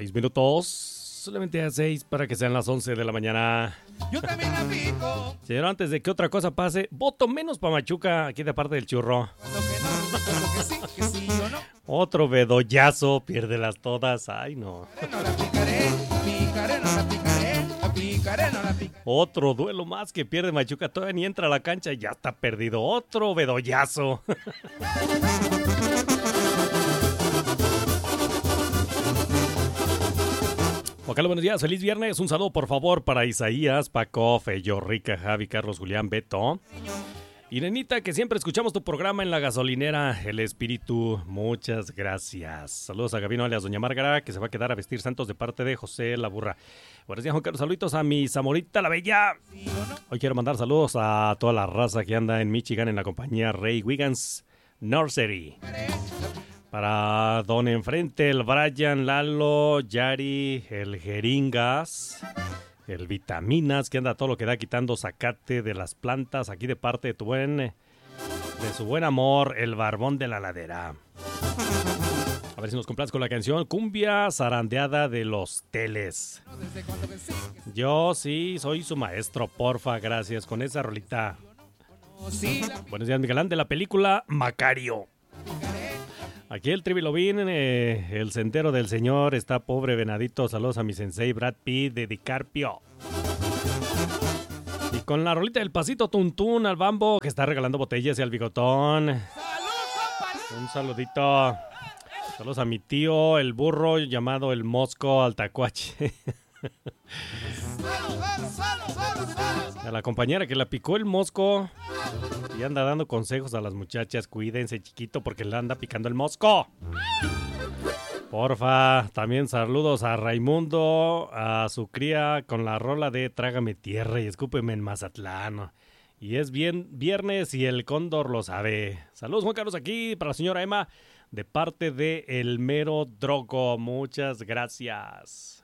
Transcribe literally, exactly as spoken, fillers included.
Seis minutos, solamente a seis para que sean las once de la mañana. Yo también aplico. Señor, antes de que otra cosa pase, voto menos para Machuca, aquí de parte del churro. Lo que no, lo que sí, que sí o no. Otro bedollazo, piérdelas todas. Ay, no. No la picaré, picaré, no la picaré, la picaré, no la picaré. Otro duelo más que pierde Machuca, todavía ni entra a la cancha y ya está perdido. Otro bedollazo. Hola, buenos días, feliz viernes. Un saludo por favor para Isaías, Paco, Feyo, Rica, Javi, Carlos, Julián, Beto. Y Nenita, que siempre escuchamos tu programa en la gasolinera, El Espíritu. Muchas gracias. Saludos a Gabino alias Doña Márgara, que se va a quedar a vestir santos de parte de José La Burra. Buenos días, Juan Carlos. Saluditos a mi Zamorita la Bella. Hoy quiero mandar saludos a toda la raza que anda en Michigan en la compañía Ray Wiggins Nursery. Para Don Enfrente, el Brian, Lalo, Yari, el Jeringas, el Vitaminas, que anda todo lo que da quitando zacate de las plantas, aquí de parte de tu buen, de su buen amor, el Barbón de la Ladera. A ver si nos complaces con la canción Cumbia Zarandeada de los Teles. Yo sí soy su maestro, porfa, gracias, con esa rolita. Buenos días, Miguelán, de la película Macario. Aquí el Tribilobín, eh, el sendero del señor, está pobre venadito. Saludos a mi sensei Brad Pitt de DiCarpio. Y con la rolita del pasito tuntún al Bambo, que está regalando botellas y al Bigotón. Un saludito. Saludos a mi tío, el burro, llamado el Mosco Altacuache. A la compañera que la picó el mosco y anda dando consejos a las muchachas. Cuídense, chiquito, porque le anda picando el mosco. Porfa, también saludos a Raimundo, a su cría con la rola de Trágame Tierra y Escúpeme en Mazatlán. Y es bien viernes y el cóndor lo sabe. Saludos, Juan Carlos, aquí para la señora Emma, de parte de El Mero Drogo. Muchas gracias.